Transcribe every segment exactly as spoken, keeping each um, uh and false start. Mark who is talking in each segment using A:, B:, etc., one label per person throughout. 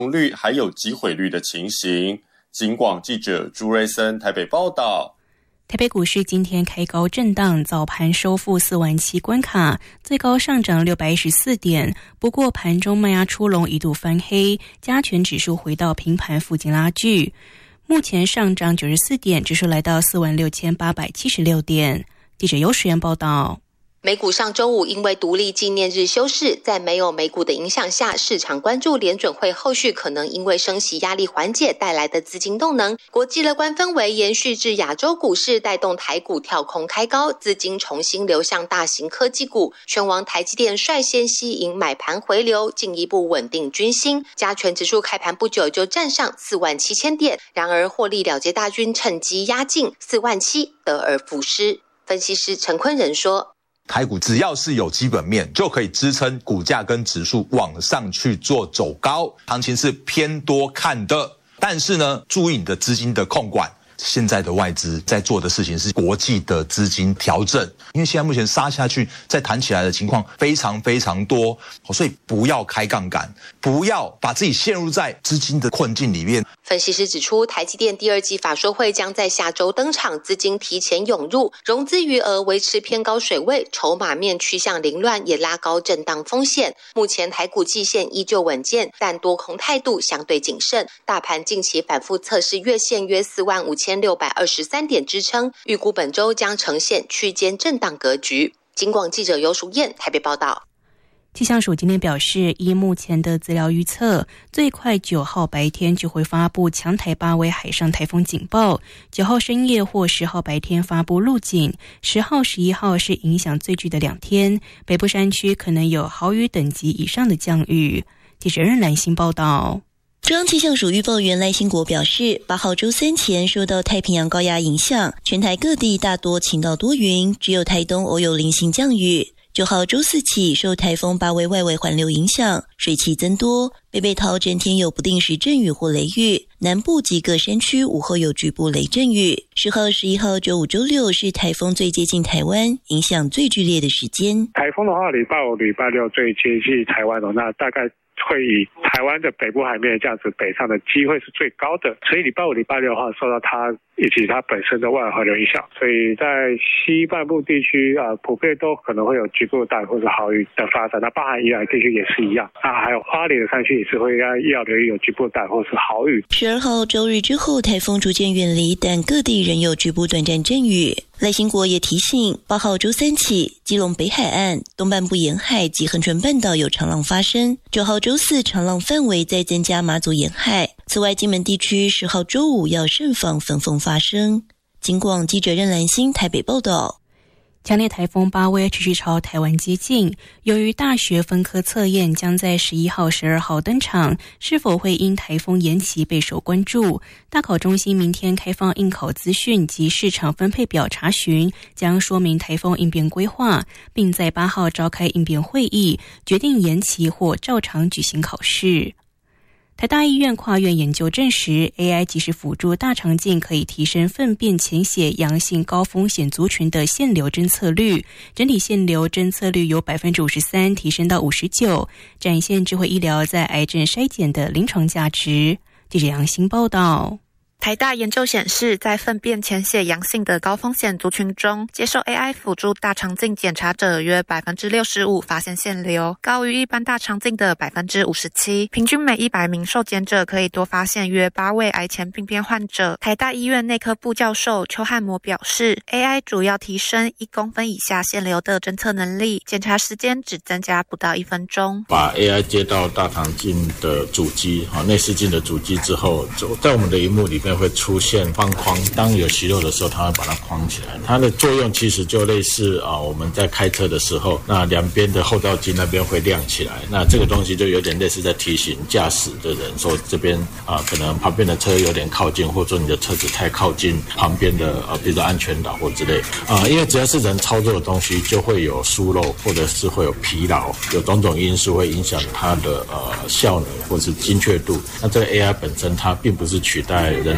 A: 率还有击毁率的情形。警广记者朱瑞森台北报道。
B: 台北股市今天开高震荡，早盘收复四万七关卡，最高上涨六百一十四点。不过盘中卖压出笼，一度翻黑，加权指数回到平盘附近拉锯。目前上涨九十四点，指数来到四万六千八百七十六点。记者尤时源报道。
C: 美股上周五因为独立纪念日休市，在没有美股的影响下，市场关注联准会后续可能因为升息压力缓解带来的资金动能。国际乐观氛围延续至亚洲股市，带动台股跳空开高，资金重新流向大型科技股，权王台积电率先吸引买盘回流，进一步稳定军心。加权指数开盘不久就站上四万七千点，然而获利了结大军趁机压进四万七，得而复失。分析师陈坤仁说，
D: 台股只要是有基本面，就可以支撑股价跟指数往上去做走高，行情是偏多看的。但是呢，注意你的资金的控管。现在的外资在做的事情是国际的资金调整，因为现在目前杀下去再弹起来的情况非常非常多，所以不要开杠杆，不要把自己陷入在资金的困境里面。
C: 分析师指出，台积电第二季法说会将在下周登场，资金提前涌入，融资余额维持偏高水位，筹码面趋向凌乱，也拉高震荡风险。目前台股季线依旧稳健，但多空态度相对谨慎，大盘近期反复测试月线约四万五千六百二十三点支撑，预估本周将呈现区间震荡格局。警广记者尤淑燕台北报道。
B: 气象署今天表示，依目前的资料预测，最快九号白天就会发布强台八威海上台风警报，九号深夜或十号白天发布陆警，十号、十一号是影响最剧的两天，北部山区可能有豪雨等级以上的降雨。记者任兰心报道。
E: 中央气象署预报员赖兴国表示，八号周三前受到太平洋高压影响，全台各地大多晴到多云，只有台东偶有零星降雨。九号周四起，受台风八威外围环流影响，水汽增多，北北桃整天有不定时阵雨或雷雨，南部及各山区午后有局部雷阵雨。十号、十一号、周五、周六是台风最接近台湾、影响最剧烈的时间。
F: 台风的话，礼拜五、礼拜六最接近台湾的，那大概会以台湾的北部海面这样子北上的机会是最高的，所以礼拜五、礼拜六的话，受到它以及它本身的外围环流影响，所以在西半部地区啊、呃，普遍都可能会有局部大雨或者豪雨的发展。那包含宜兰地区也是一样，那还有花莲的山区也是会要留意有局部大雨或是豪雨。
E: 十二号周日之后，台风逐渐远离，但各地仍有局部短暂阵雨。赖兴国也提醒，八号周三起，基隆北海岸、东半部沿海及恒春半岛有长浪发生。九号周四，长浪范围再增加马祖沿海。此外，金门地区十号周五要慎防焚风发生。警广记者任兰心台北报道。
B: 强烈台风八威持续朝台湾接近，由于大学分科测验将在十一号、十二号登场，是否会因台风延期备受关注。大考中心明天开放应考资讯及市场分配表查询，将说明台风应变规划，并在八号召开应变会议，决定延期或照常举行考试。台大医院跨院研究证实 ，A I 即时辅助大肠镜可以提升粪便潜血阳性高风险族群的腺瘤侦测率，整体腺瘤侦测率由 百分之五十三 提升到五十九，展现智慧医疗在癌症筛检的临床价值。记者杨欣报道。
G: 台大研究显示，在粪便潜血阳性的高风险族群中，接受 A I 辅助大肠镜检查者约 百分之六十五 发现腺瘤，高于一般大肠镜的 百分之五十七， 平均每一百名受检者可以多发现约八位癌前病变患者。台大医院内科部教授邱汉模表示， A I 主要提升一公分以下腺瘤的侦测能力，检查时间只增加不到一分钟。
H: 把 A I 接到大肠镜的主机，内视镜的主机之后，在我们的萤幕里面会出现方框，当有息肉的时候，它会把它框起来。它的作用其实就类似啊，我们在开车的时候，那两边的后照镜那边会亮起来。那这个东西就有点类似在提醒驾驶的人说，这边啊，可能旁边的车有点靠近，或者说你的车子太靠近旁边的啊，比如说安全岛或之类啊，因为只要是人操作的东西，就会有疏漏，或者是会有疲劳，有种种因素会影响它的呃效能或是精确度。那这个 A I 本身它并不是取代人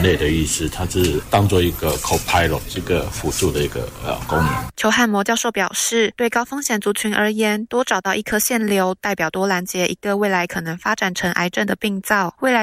H: 类的意思，它是当做一个 co-pilot 这个辅助的一个呃功能。
G: 邱汉模教授表示，对高风险族群而言，多找到一颗腺瘤代表多拦截一个未来可能发展成癌症的病灶，未来